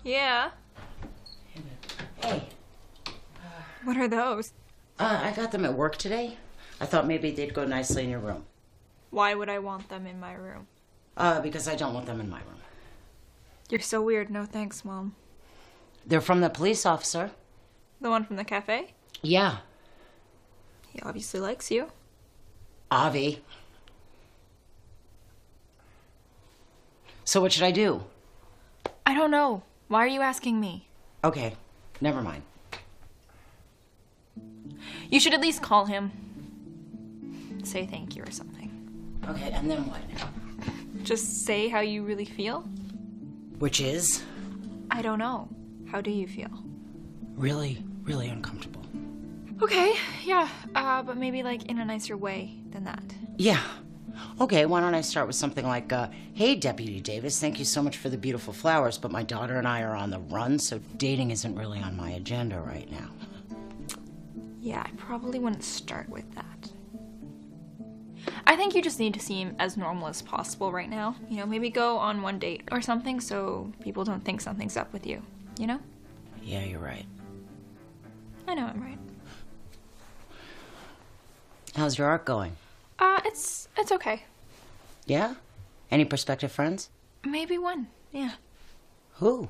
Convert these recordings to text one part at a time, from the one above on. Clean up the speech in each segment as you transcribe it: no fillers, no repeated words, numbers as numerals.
Yeah. Hey. What are those? I got them at work today. I thought maybe they'd go nicely in your room. Why would I want them in my room? Because I don't want them in my room. You're so weird. No thanks, Mom. They're from the police officer. The one from the cafe? Yeah. He obviously likes you. Avi. So what should I do? I don't know. Why are you asking me? Okay, never mind. You should at least call him. Say thank you or something. Okay, and then what? Just say how you really feel. Which is? I don't know. How do you feel? Really, really uncomfortable. Okay, yeah, but maybe like in a nicer way than that. Yeah. Okay, why don't I start with something like, hey, Deputy Davis, thank you so much for the beautiful flowers, but my daughter and I are on the run, so dating isn't really on my agenda right now. Yeah, I probably wouldn't start with that. I think you just need to seem as normal as possible right now. You know, maybe go on one date or something so people don't think something's up with you, you know? Yeah, you're right. I know I'm right. How's your art going? It's okay. Yeah? Any prospective friends? Maybe one, yeah. Who?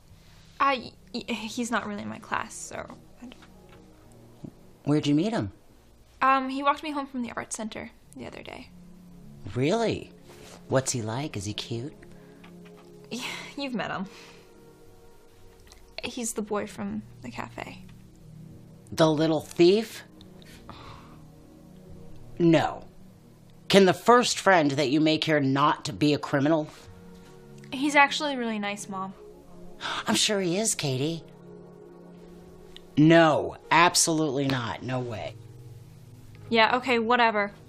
He's not really in my class, so... Where'd you meet him? He walked me home from the art center the other day. Really? What's he like? Is he cute? Yeah, you've met him. He's the boy from the cafe. The little thief? No. Can the first friend that you make here not to be a criminal? He's actually really nice, Mom. I'm sure he is, Katie. No, absolutely not. No way. Yeah, okay, whatever.